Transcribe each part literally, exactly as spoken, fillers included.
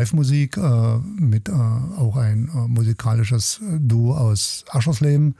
Live-Musik äh, mit äh, auch ein äh, musikalisches Duo aus Aschersleben.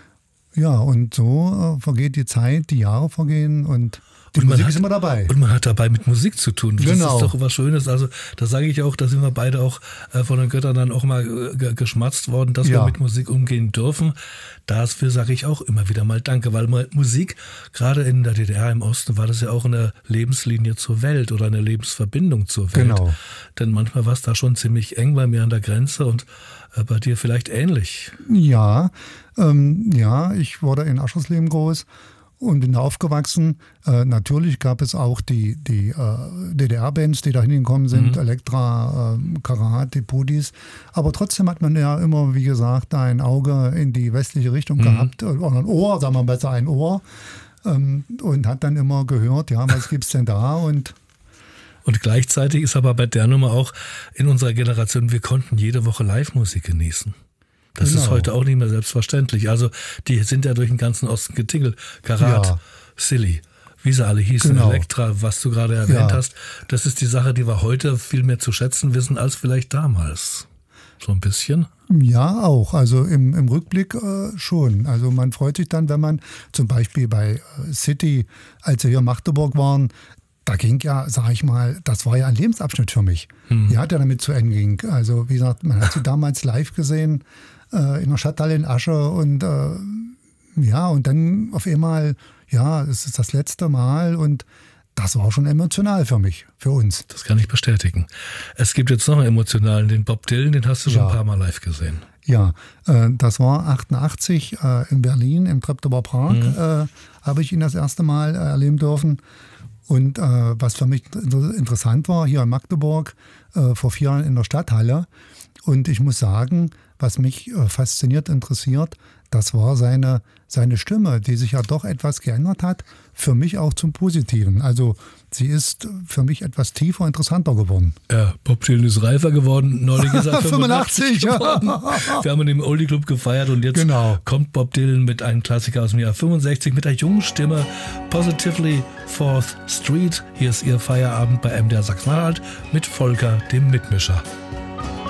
Ja, und so äh, vergeht die Zeit, die Jahre vergehen und die und Musik hat, ist immer dabei. Und man hat dabei mit Musik zu tun. Das Genau. ist doch was Schönes. Also da sage ich auch, da sind wir beide auch äh, von den Göttern dann auch mal äh, geschmatzt worden, dass Ja. wir mit Musik umgehen dürfen. Dafür sage ich auch immer wieder mal Danke, weil Musik, gerade in der D D R im Osten, war das ja auch eine Lebenslinie zur Welt oder eine Lebensverbindung zur Welt. Genau. Denn manchmal war es da schon ziemlich eng bei mir an der Grenze und äh, bei dir vielleicht ähnlich. Ja, ähm, ja, ich wurde in Aschersleben groß und bin da aufgewachsen. Äh, natürlich gab es auch die, die äh, D D R-Bands, die da hingekommen sind, Mhm. Elektra, äh, Karat, die Pudis. Aber trotzdem hat man ja immer, wie gesagt, ein Auge in die westliche Richtung Mhm. gehabt, oder ein Ohr, sagen wir besser, ein Ohr. Ähm, und hat dann immer gehört, ja, was gibt's denn da? Und Und gleichzeitig ist aber bei der Nummer auch in unserer Generation, wir konnten jede Woche Live-Musik genießen. Das Genau. ist heute auch nicht mehr selbstverständlich. Also die sind ja durch den ganzen Osten getingelt. Karat, Ja. Silly, wie sie alle hießen, Genau. Elektra, was du gerade erwähnt Ja. hast. Das ist die Sache, die wir heute viel mehr zu schätzen wissen als vielleicht damals. So ein bisschen. Ja, auch. Also im, im Rückblick äh, schon. Also man freut sich dann, wenn man zum Beispiel bei äh, City, als wir hier in Magdeburg waren, da ging ja, sag ich mal, das war ja ein Lebensabschnitt für mich. Hm. Die hat ja damit zu Ende ging. Also wie gesagt, man hat sie damals live gesehen äh, in der Stadthalle in Asche und äh, ja, und dann auf einmal, ja, es ist das letzte Mal und das war schon emotional für mich, für uns. Das kann ich bestätigen. Es gibt jetzt noch einen emotionalen, den Bob Dylan, den hast du schon Ja. ein paar Mal live gesehen. Ja, äh, das war achtundachtzig äh, in Berlin, im Treptower Park, Mhm. äh, habe ich ihn das erste Mal äh, erleben dürfen. Und äh, was für mich inter- interessant war, hier in Magdeburg, äh, vor vier Jahren in der Stadthalle. Und ich muss sagen, was mich äh, fasziniert, interessiert, das war seine, seine Stimme, die sich ja doch etwas geändert hat, für mich auch zum Positiven. Also sie ist für mich etwas tiefer, interessanter geworden. Ja, Bob Dylan ist reifer geworden. Neulich ist er fünfundachtzig, fünfundachtzig geworden. Wir haben ihn im Oldie Club gefeiert und jetzt Genau. kommt Bob Dylan mit einem Klassiker aus dem Jahr fünfundsechzig mit der jungen Stimme Positively Fourth Street. Hier ist Ihr Feierabend bei M D R Sachsen-Anhalt mit Volker, dem Mitmischer.